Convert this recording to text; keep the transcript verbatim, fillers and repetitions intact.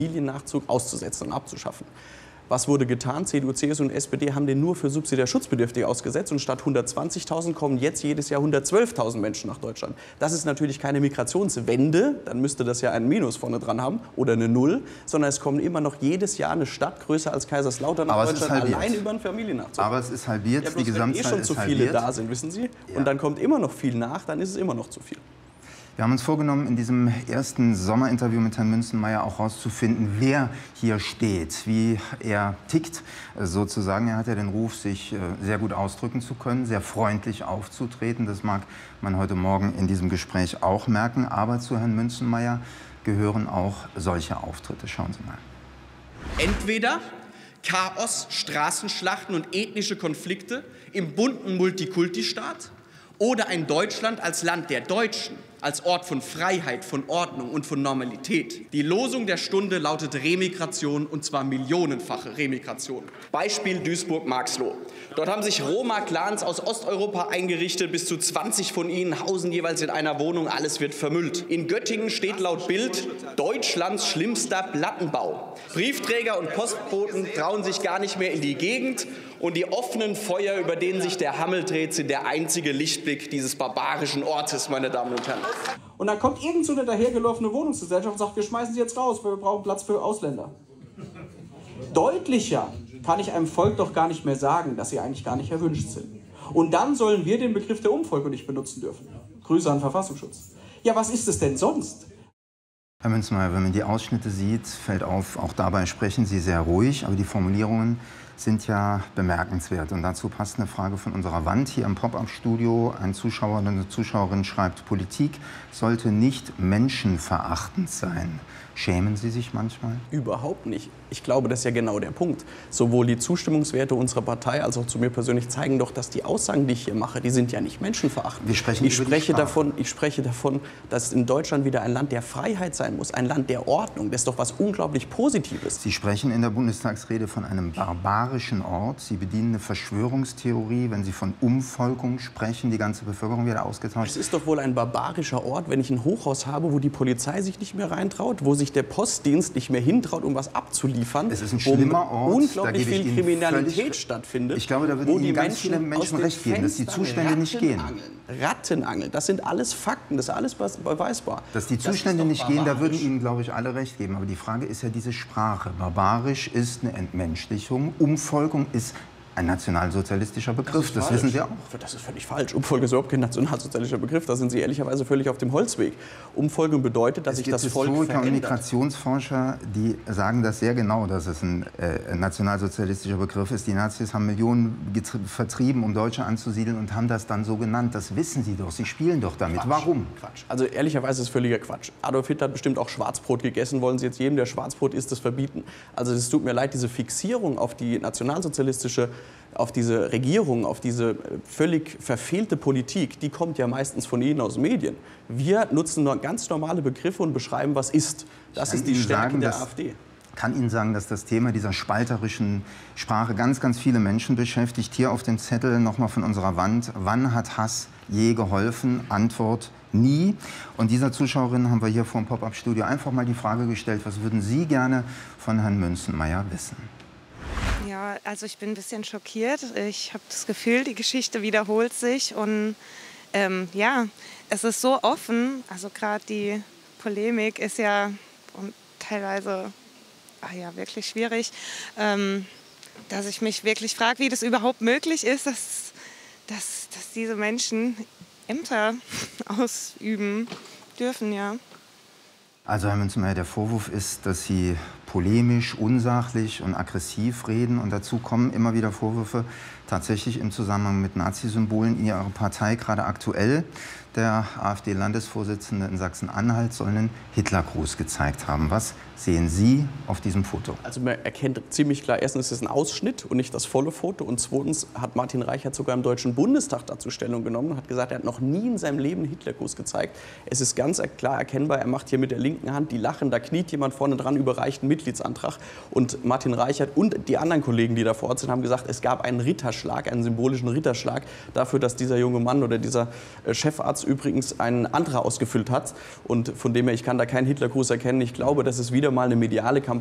Familiennachzug auszusetzen und abzuschaffen. Was wurde getan? C D U, C S U und S P D haben den nur für subsidiär Schutzbedürftige ausgesetzt und statt hundertzwanzigtausend kommen jetzt jedes Jahr hundertzwölftausend Menschen nach Deutschland. Das ist natürlich keine Migrationswende, dann müsste das ja ein Minus vorne dran haben oder eine Null, sondern es kommen immer noch jedes Jahr eine Stadt größer als Kaiserslautern nach Deutschland allein über einen Familiennachzug. Aber es ist halbiert, ja, die Gesamtzahl wenn eh schon zu viele halbiert. da sind, wissen Sie, ja. Und dann kommt immer noch viel nach, dann ist es immer noch zu viel. Wir haben uns vorgenommen, in diesem ersten Sommerinterview mit Herrn Münzenmaier auch herauszufinden, wer hier steht, wie er tickt, sozusagen. Er hat ja den Ruf, sich sehr gut ausdrücken zu können, sehr freundlich aufzutreten. Das mag man heute Morgen in diesem Gespräch auch merken. Aber zu Herrn Münzenmaier gehören auch solche Auftritte. Schauen Sie mal. Entweder Chaos, Straßenschlachten und ethnische Konflikte im bunten Multikulti-Staat oder ein Deutschland als Land der Deutschen, als Ort von Freiheit, von Ordnung und von Normalität. Die Losung der Stunde lautet Remigration, und zwar millionenfache Remigration. Beispiel Duisburg-Marxloh. Dort haben sich Roma-Clans aus Osteuropa eingerichtet, bis zu zwanzig von ihnen hausen jeweils in einer Wohnung, alles wird vermüllt. In Göttingen steht laut Bild Deutschlands schlimmster Plattenbau. Briefträger und Postboten trauen sich gar nicht mehr in die Gegend und die offenen Feuer, über denen sich der Hammel dreht, sind der einzige Lichtblick dieses barbarischen Ortes, meine Damen und Herren. Und dann kommt irgend so eine dahergelaufene Wohnungsgesellschaft und sagt, wir schmeißen sie jetzt raus, weil wir brauchen Platz für Ausländer. Deutlicher kann ich einem Volk doch gar nicht mehr sagen, dass sie eigentlich gar nicht erwünscht sind. Und dann sollen wir den Begriff der Umvolkung nicht benutzen dürfen. Grüße an Verfassungsschutz. Ja, was ist es denn sonst? Herr Münzenmaier, wenn man die Ausschnitte sieht, fällt auf, auch dabei sprechen Sie sehr ruhig, aber die Formulierungen sind ja bemerkenswert. Und dazu passt eine Frage von unserer Wand hier im Pop-up-Studio. Ein Zuschauer oder eine Zuschauerin schreibt, Politik sollte nicht menschenverachtend sein. Schämen Sie sich manchmal? Überhaupt nicht. Ich glaube, das ist ja genau der Punkt. Sowohl die Zustimmungswerte unserer Partei als auch zu mir persönlich zeigen doch, dass die Aussagen, die ich hier mache, die sind ja nicht menschenverachtend. Wir sprechen ich, über spreche die davon, ich spreche davon, dass in Deutschland wieder ein Land der Freiheit sein muss, ein Land der Ordnung. Das ist doch was unglaublich Positives. Sie sprechen in der Bundestagsrede von einem barbarischen Ort. Sie bedienen eine Verschwörungstheorie, wenn Sie von Umvolkung sprechen, die ganze Bevölkerung wird ausgetauscht. Es ist doch wohl ein barbarischer Ort, wenn ich ein Hochhaus habe, wo die Polizei sich nicht mehr reintraut, wo sich der Postdienst nicht mehr hintraut, um was abzuliefern. Es ist ein schlimmer Ort, wo unglaublich viel Ihnen Kriminalität stattfindet. Ich glaube, da würden wo Ihnen die ganz Menschen viele Menschen recht geben, dass die Zustände nicht gehen. Rattenangeln, das sind alles Fakten, das ist alles beweisbar. Dass die Zustände nicht gehen, da würden Ihnen, glaube ich, alle recht geben. Aber die Frage ist ja diese Sprache. Barbarisch ist eine Entmenschlichung, Umvolkung ist ein nationalsozialistischer Begriff, das, das wissen Sie auch. Das ist völlig falsch. Umvolkung ist überhaupt kein nationalsozialistischer Begriff. Da sind Sie ehrlicherweise völlig auf dem Holzweg. Umvolkung bedeutet, dass sich das Volk verändert. Historiker und Migrationsforscher, die sagen das sehr genau, dass es ein äh, nationalsozialistischer Begriff ist. Die Nazis haben Millionen vertrieben, um Deutsche anzusiedeln und haben das dann so genannt. Das wissen Sie doch. Sie spielen doch damit. Quatsch. Warum? Quatsch. Also ehrlicherweise ist es völliger Quatsch. Adolf Hitler hat bestimmt auch Schwarzbrot gegessen. Wollen Sie jetzt jedem, der Schwarzbrot isst, das verbieten? Also es tut mir leid, diese Fixierung auf die nationalsozialistische, auf diese Regierung, auf diese völlig verfehlte Politik, die kommt ja meistens von Ihnen aus den Medien. Wir nutzen nur ganz normale Begriffe und beschreiben, was ist. Das ist die Stärke der AfD. Ich kann Ihnen sagen, dass das Thema dieser spalterischen Sprache ganz, ganz viele Menschen beschäftigt. Hier auf dem Zettel nochmal von unserer Wand. Wann hat Hass je geholfen? Antwort: nie. Und dieser Zuschauerin haben wir hier vor dem Pop-up-Studio einfach mal die Frage gestellt, was würden Sie gerne von Herrn Münzenmaier wissen? Ja, also ich bin ein bisschen schockiert. Ich habe das Gefühl, die Geschichte wiederholt sich. Und ähm, ja, es ist so offen. Also gerade die Polemik ist ja und teilweise ach ja, wirklich schwierig, ähm, dass ich mich wirklich frage, wie das überhaupt möglich ist, dass, dass, dass diese Menschen Ämter ausüben dürfen, ja. Also Herr Münzenmaier, der Vorwurf ist, dass Sie polemisch, unsachlich und aggressiv reden. Und dazu kommen immer wieder Vorwürfe tatsächlich im Zusammenhang mit Nazisymbolen in Ihrer Partei. Gerade aktuell, der AfD-Landesvorsitzende in Sachsen-Anhalt soll einen Hitlergruß gezeigt haben. Was sehen Sie auf diesem Foto? Also man erkennt ziemlich klar, erstens ist es ein Ausschnitt und nicht das volle Foto. Und zweitens hat Martin Reichert sogar im Deutschen Bundestag dazu Stellung genommen und hat gesagt, er hat noch nie in seinem Leben einen Hitlergruß gezeigt. Es ist ganz klar erkennbar, er macht hier mit der linken Hand die Lachen, da kniet jemand vorne dran, überreicht einen Mitgliedsantrag. Und Martin Reichert und die anderen Kollegen, die da vor Ort sind, haben gesagt, es gab einen Ritterschlag Schlag, einen symbolischen Ritterschlag dafür, dass dieser junge Mann oder dieser Chefarzt übrigens einen Antrag ausgefüllt hat. Und von dem her, ich kann da keinen Hitlergruß erkennen. Ich glaube, das ist wieder mal eine mediale Kampagne.